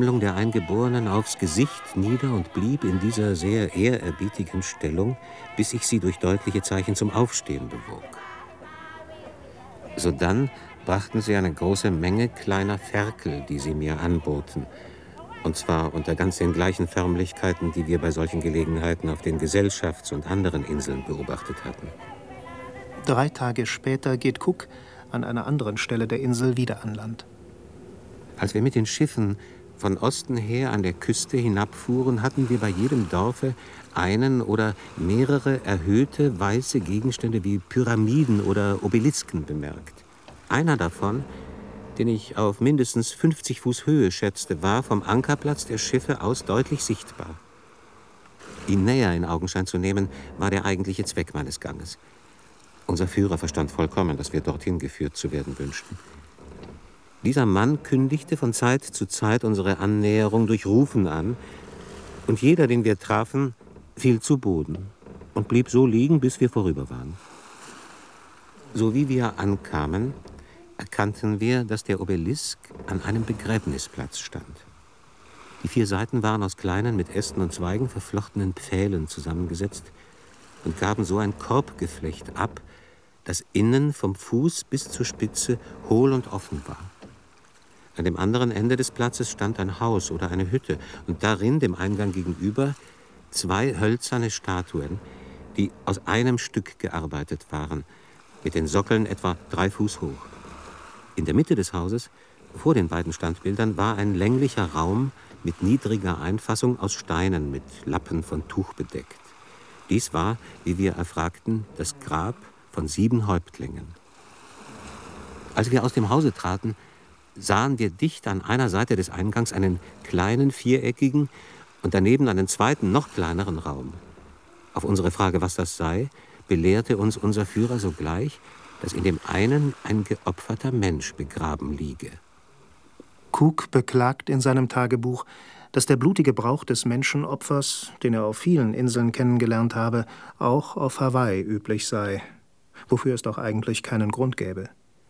Versammlung der Eingeborenen aufs Gesicht nieder und blieb in dieser sehr ehrerbietigen Stellung, bis ich sie durch deutliche Zeichen zum Aufstehen bewog. Sodann brachten sie eine große Menge kleiner Ferkel, die sie mir anboten, und zwar unter ganz den gleichen Förmlichkeiten, die wir bei solchen Gelegenheiten auf den Gesellschafts- und anderen Inseln beobachtet hatten. 3 Tage später geht Cook an einer anderen Stelle der Insel wieder an Land. Als wir mit den Schiffen von Osten her an der Küste hinabfuhren, hatten wir bei jedem Dorfe einen oder mehrere erhöhte weiße Gegenstände wie Pyramiden oder Obelisken bemerkt. Einer davon, den ich auf mindestens 50 Fuß Höhe schätzte, war vom Ankerplatz der Schiffe aus deutlich sichtbar. Ihn näher in Augenschein zu nehmen, war der eigentliche Zweck meines Ganges. Unser Führer verstand vollkommen, dass wir dorthin geführt zu werden wünschten. Dieser Mann kündigte von Zeit zu Zeit unsere Annäherung durch Rufen an, und jeder, den wir trafen, fiel zu Boden und blieb so liegen, bis wir vorüber waren. So wie wir ankamen, erkannten wir, dass der Obelisk an einem Begräbnisplatz stand. Die 4 Seiten waren aus kleinen, mit Ästen und Zweigen verflochtenen Pfählen zusammengesetzt und gaben so ein Korbgeflecht ab, das innen vom Fuß bis zur Spitze hohl und offen war. An dem anderen Ende des Platzes stand ein Haus oder eine Hütte und darin, dem Eingang gegenüber, 2 hölzerne Statuen, die aus einem Stück gearbeitet waren, mit den Sockeln etwa 3 Fuß hoch. In der Mitte des Hauses, vor den beiden Standbildern, war ein länglicher Raum mit niedriger Einfassung aus Steinen mit Lappen von Tuch bedeckt. Dies war, wie wir erfragten, das Grab von 7 Häuptlingen. Als wir aus dem Hause traten, sahen wir dicht an einer Seite des Eingangs einen kleinen, viereckigen und daneben einen zweiten, noch kleineren Raum. Auf unsere Frage, was das sei, belehrte uns unser Führer sogleich, dass in dem einen ein geopferter Mensch begraben liege. Cook beklagt in seinem Tagebuch, dass der blutige Brauch des Menschenopfers, den er auf vielen Inseln kennengelernt habe, auch auf Hawaii üblich sei, wofür es doch eigentlich keinen Grund gäbe.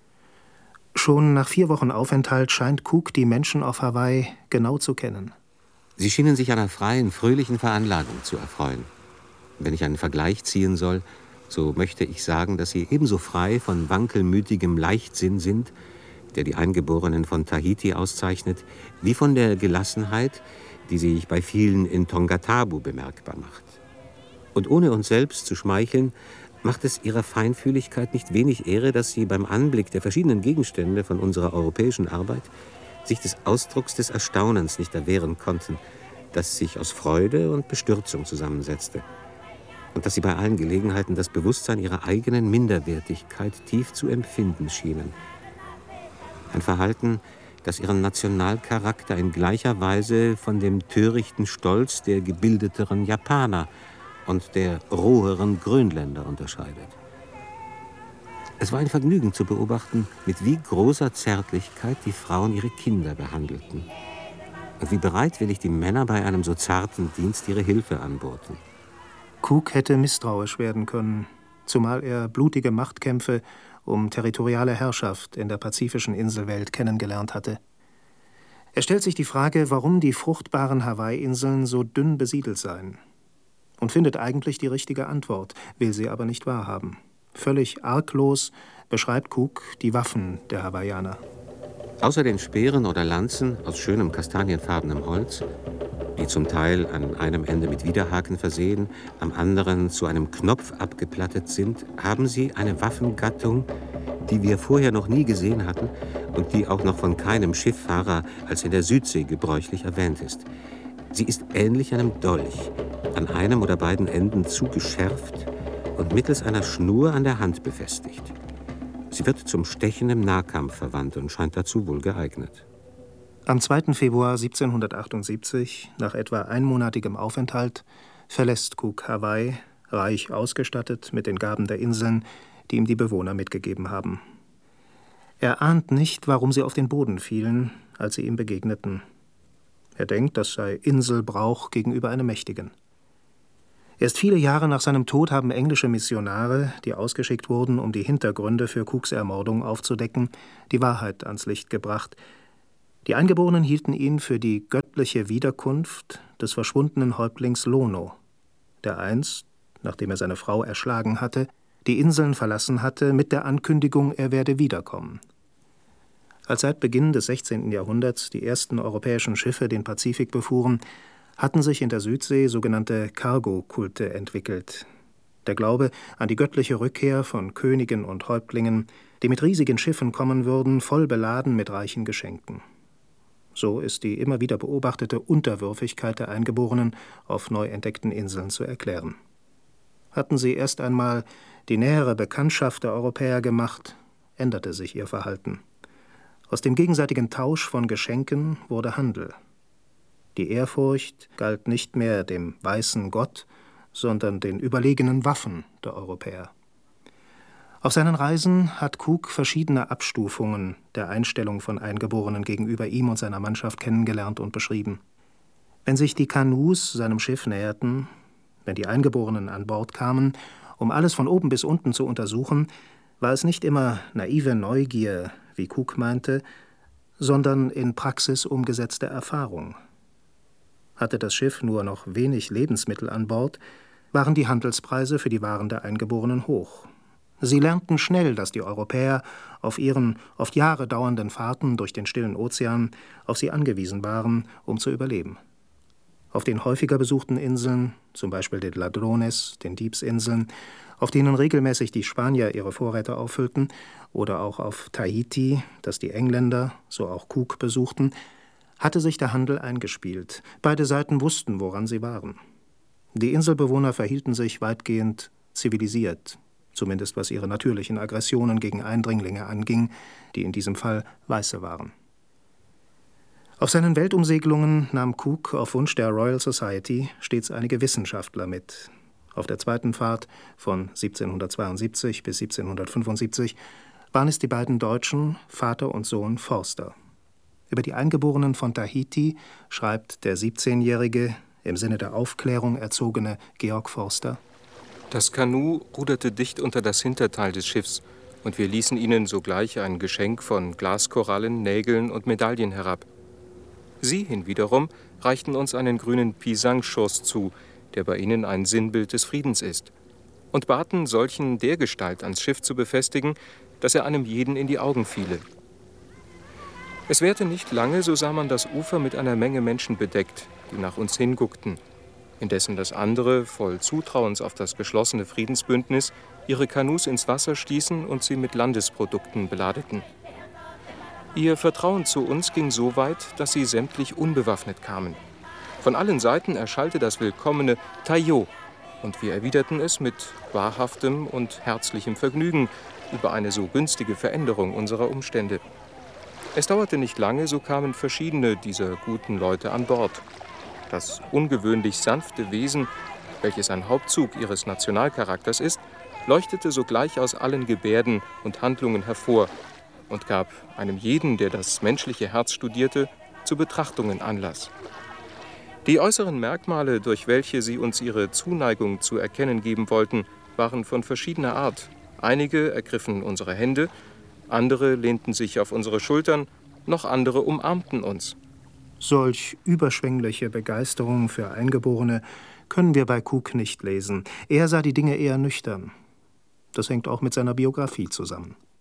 Schon nach 4 Wochen Aufenthalt scheint Cook die Menschen auf Hawaii genau zu kennen. Sie schienen sich einer freien, fröhlichen Veranlagung zu erfreuen. Wenn ich einen Vergleich ziehen soll, so möchte ich sagen, dass sie ebenso frei von wankelmütigem Leichtsinn sind, der die Eingeborenen von Tahiti auszeichnet, wie von der Gelassenheit, die sich bei vielen in Tongatabu bemerkbar macht. Und ohne uns selbst zu schmeicheln, macht es ihrer Feinfühligkeit nicht wenig Ehre, dass sie beim Anblick der verschiedenen Gegenstände von unserer europäischen Arbeit sich des Ausdrucks des Erstaunens nicht erwehren konnten, das sich aus Freude und Bestürzung zusammensetzte, und dass sie bei allen Gelegenheiten das Bewusstsein ihrer eigenen Minderwertigkeit tief zu empfinden schienen. Ein Verhalten, das ihren Nationalcharakter in gleicher Weise von dem törichten Stolz der gebildeteren Japaner und der roheren Grönländer unterscheidet. Es war ein Vergnügen zu beobachten, mit wie großer Zärtlichkeit die Frauen ihre Kinder behandelten und wie bereitwillig die Männer bei einem so zarten Dienst ihre Hilfe anboten. Cook hätte misstrauisch werden können, zumal er blutige Machtkämpfe um territoriale Herrschaft in der pazifischen Inselwelt kennengelernt hatte. Er stellt sich die Frage, warum die fruchtbaren Hawaii-Inseln so dünn besiedelt seien, und findet eigentlich die richtige Antwort, will sie aber nicht wahrhaben. Völlig arglos beschreibt Cook die Waffen der Hawaiianer. Außer den Speeren oder Lanzen aus schönem kastanienfarbenem Holz, die zum Teil an einem Ende mit Widerhaken versehen, am anderen zu einem Knopf abgeplattet sind, haben sie eine Waffengattung, die wir vorher noch nie gesehen hatten und die auch noch von keinem Schifffahrer als in der Südsee gebräuchlich erwähnt ist. Sie ist ähnlich einem Dolch, an einem oder beiden Enden zugeschärft und mittels einer Schnur an der Hand befestigt. Sie wird zum Stechen im Nahkampf verwandt und scheint dazu wohl geeignet. Am 2. Februar 1778, nach etwa einmonatigem Aufenthalt, verlässt Cook Hawaii, reich ausgestattet mit den Gaben der Inseln, die ihm die Bewohner mitgegeben haben. Er ahnt nicht, warum sie auf den Boden fielen, als sie ihm begegneten. Er denkt, das sei Inselbrauch gegenüber einem Mächtigen. Erst viele Jahre nach seinem Tod haben englische Missionare, die ausgeschickt wurden, um die Hintergründe für Cooks Ermordung aufzudecken, die Wahrheit ans Licht gebracht. Die Eingeborenen hielten ihn für die göttliche Wiederkunft des verschwundenen Häuptlings Lono, der einst, nachdem er seine Frau erschlagen hatte, die Inseln verlassen hatte mit der Ankündigung, er werde wiederkommen. Als seit Beginn des 16. Jahrhunderts die ersten europäischen Schiffe den Pazifik befuhren, hatten sich in der Südsee sogenannte Cargo-Kulte entwickelt. Der Glaube an die göttliche Rückkehr von Königen und Häuptlingen, die mit riesigen Schiffen kommen würden, voll beladen mit reichen Geschenken. So ist die immer wieder beobachtete Unterwürfigkeit der Eingeborenen auf neu entdeckten Inseln zu erklären. Hatten sie erst einmal die nähere Bekanntschaft der Europäer gemacht, änderte sich ihr Verhalten. Aus dem gegenseitigen Tausch von Geschenken wurde Handel. Die Ehrfurcht galt nicht mehr dem weißen Gott, sondern den überlegenen Waffen der Europäer. Auf seinen Reisen hat Cook verschiedene Abstufungen der Einstellung von Eingeborenen gegenüber ihm und seiner Mannschaft kennengelernt und beschrieben. Wenn sich die Kanus seinem Schiff näherten, wenn die Eingeborenen an Bord kamen, um alles von oben bis unten zu untersuchen, war es nicht immer naive Neugier, wie Cook meinte, sondern in Praxis umgesetzte Erfahrung. Hatte das Schiff nur noch wenig Lebensmittel an Bord, waren die Handelspreise für die Waren der Eingeborenen hoch. Sie lernten schnell, dass die Europäer auf ihren oft Jahre dauernden Fahrten durch den stillen Ozean auf sie angewiesen waren, um zu überleben. Auf den häufiger besuchten Inseln, zum Beispiel den Ladrones, den Diebsinseln, auf denen regelmäßig die Spanier ihre Vorräte auffüllten, oder auch auf Tahiti, das die Engländer, so auch Cook, besuchten, hatte sich der Handel eingespielt. Beide Seiten wussten, woran sie waren. Die Inselbewohner verhielten sich weitgehend zivilisiert, zumindest was ihre natürlichen Aggressionen gegen Eindringlinge anging, die in diesem Fall Weiße waren. Auf seinen Weltumsegelungen nahm Cook auf Wunsch der Royal Society stets einige Wissenschaftler mit. Auf der zweiten Fahrt von 1772 bis 1775 waren es die beiden Deutschen, Vater und Sohn Forster. Über die Eingeborenen von Tahiti schreibt der 17-jährige, im Sinne der Aufklärung erzogene Georg Forster: Das Kanu ruderte dicht unter das Hinterteil des Schiffs, und wir ließen ihnen sogleich ein Geschenk von Glaskorallen, Nägeln und Medaillen herab. Sie hinwiederum reichten uns einen grünen Pisang-Schuss zu, der bei ihnen ein Sinnbild des Friedens ist, und baten, solchen dergestalt ans Schiff zu befestigen, dass er einem jeden in die Augen fiele. Es währte nicht lange, so sah man das Ufer mit einer Menge Menschen bedeckt, die nach uns hinguckten, indessen das andere, voll Zutrauens auf das geschlossene Friedensbündnis, ihre Kanus ins Wasser stießen und sie mit Landesprodukten beladeten. Ihr Vertrauen zu uns ging so weit, dass sie sämtlich unbewaffnet kamen. Von allen Seiten erschallte das willkommene Tayo, und wir erwiderten es mit wahrhaftem und herzlichem Vergnügen über eine so günstige Veränderung unserer Umstände. Es dauerte nicht lange, so kamen verschiedene dieser guten Leute an Bord. Das ungewöhnlich sanfte Wesen, welches ein Hauptzug ihres Nationalcharakters ist, leuchtete sogleich aus allen Gebärden und Handlungen hervor und gab einem jeden, der das menschliche Herz studierte, zu Betrachtungen Anlass. Die äußeren Merkmale, durch welche sie uns ihre Zuneigung zu erkennen geben wollten, waren von verschiedener Art. Einige ergriffen unsere Hände, andere lehnten sich auf unsere Schultern, noch andere umarmten uns. Solch überschwängliche Begeisterung für Eingeborene können wir bei Cook nicht lesen. Er sah die Dinge eher nüchtern. Das hängt auch mit seiner Biografie zusammen.